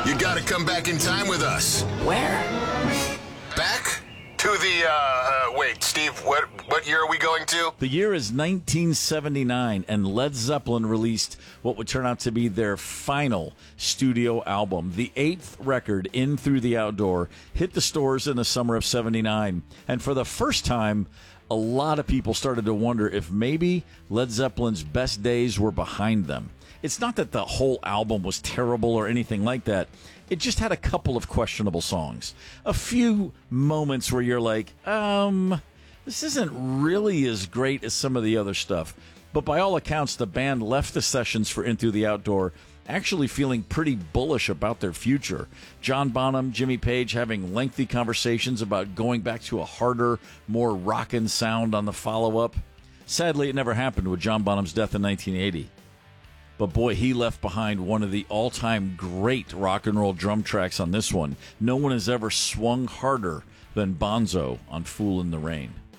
You gotta come back in time with us. Where? Back to the, wait, Steve, what year are we going to? The year is 1979, and Led Zeppelin released what would turn out to be their final studio album. The 8th record, In Through the Outdoor, hit the stores in the summer of 79. And for the first time, a lot of people started to wonder if maybe Led Zeppelin's best days were behind them. It's not that the whole album was terrible or anything like that. It just had a couple of questionable songs. A few moments where you're like, this isn't really as great as some of the other stuff. But by all accounts, the band left the sessions for In Through the Outdoor actually feeling pretty bullish about their future. John Bonham, Jimmy Page having lengthy conversations about going back to a harder, more rockin' sound on the follow-up. Sadly, it never happened with John Bonham's death in 1980. But boy, he left behind one of the all-time great rock and roll drum tracks on this one. No one has ever swung harder than Bonzo on Fool in the Rain.